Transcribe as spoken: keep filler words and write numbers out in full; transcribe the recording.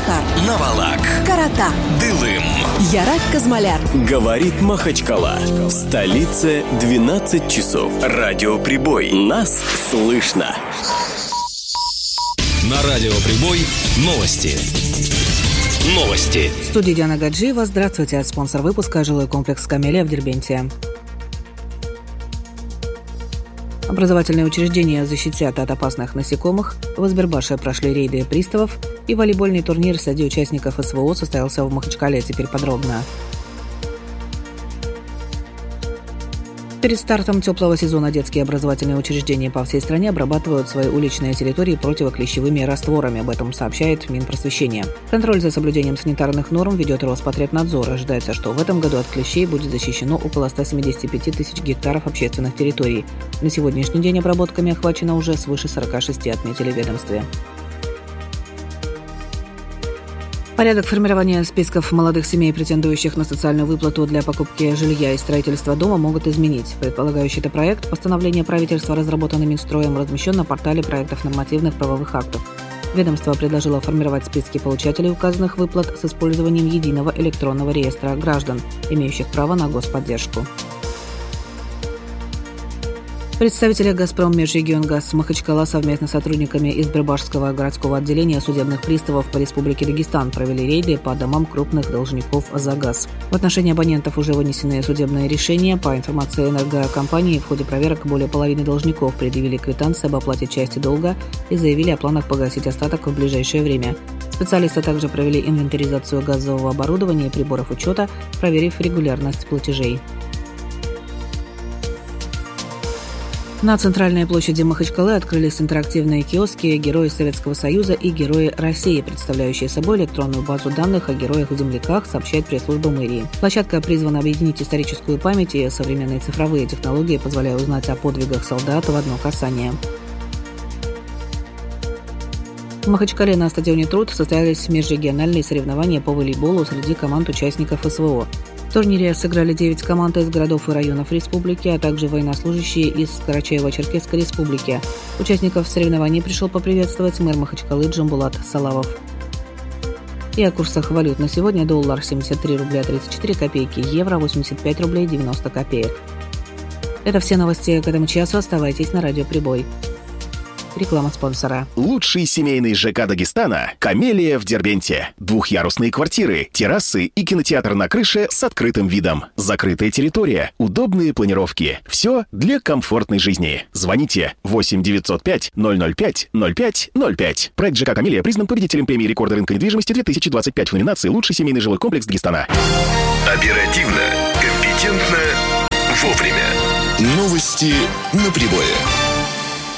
Шахар, Навалак, Карата, Дылым, Ярак Казмаляр. Говорит Махачкала. В столице двенадцать часов. Радиоприбой. Нас слышно. На Радиоприбой новости. Новости. В студии Диана Гаджиева. Здравствуйте. Спонсор выпуска — жилой комплекс «Камелия» в Дербенте. Образовательные учреждения защитят от опасных насекомых. В Избербаше прошли рейды приставов. И волейбольный турнир среди участников СВО состоялся в Махачкале. Теперь подробно. Перед стартом теплого сезона детские образовательные учреждения по всей стране обрабатывают свои уличные территории противоклещевыми растворами. Об этом сообщает Минпросвещение. Контроль за соблюдением санитарных норм ведет Роспотребнадзор. Ожидается, что в этом году от клещей будет защищено около ста семидесяти пяти тысяч гектаров общественных территорий. На сегодняшний день обработками охвачено уже свыше сорока шести, отметили в ведомстве. Порядок формирования списков молодых семей, претендующих на социальную выплату для покупки жилья и строительства дома, могут изменить. Предполагающий это проект постановления правительства, разработанный Минстроем, размещен на портале проектов нормативных правовых актов. Ведомство предложило формировать списки получателей указанных выплат с использованием единого электронного реестра граждан, имеющих право на господдержку. Представители «Газпром Межрегионгаз» Махачкала совместно с сотрудниками Избербашского городского отделения судебных приставов по Республике Дагестан провели рейды по домам крупных должников за газ. В отношении абонентов уже вынесены судебные решения. По информации энергокомпании, в ходе проверок более половины должников предъявили квитанции об оплате части долга и заявили о планах погасить остаток в ближайшее время. Специалисты также провели инвентаризацию газового оборудования и приборов учета, проверив регулярность платежей. На центральной площади Махачкалы открылись интерактивные киоски «Герои Советского Союза» и «Герои России», представляющие собой электронную базу данных о героях-земляках, сообщает пресс-служба мэрии. Площадка призвана объединить историческую память и современные цифровые технологии, позволяя узнать о подвигах солдат в одно касание. В Махачкале на стадионе «Труд» состоялись межрегиональные соревнования по волейболу среди команд участников СВО. В турнире сыграли девять команд из городов и районов республики, а также военнослужащие из Карачаево-Черкесской республики. Участников соревнований пришел поприветствовать мэр Махачкалы Джамбулат Салавов. И о курсах валют на сегодня: доллар семьдесят три рубля тридцать четыре копейки, евро восемьдесят пять рублей девяносто копеек. Это все новости к этому часу. Оставайтесь на Радиоприбой. Реклама спонсора. Лучший семейный ЖК Дагестана – «Камелия» в Дербенте. Двухъярусные квартиры, террасы и кинотеатр на крыше с открытым видом. Закрытая территория, удобные планировки. Все для комфортной жизни. Звоните восемь девятьсот пять ноль ноль пять ноль пять ноль пять. Проект ЖК «Камелия» признан победителем премии рекорда рынка недвижимости две тысячи двадцать пять в номинации «Лучший семейный жилой комплекс Дагестана». Оперативно, компетентно, вовремя. Новости на прибое.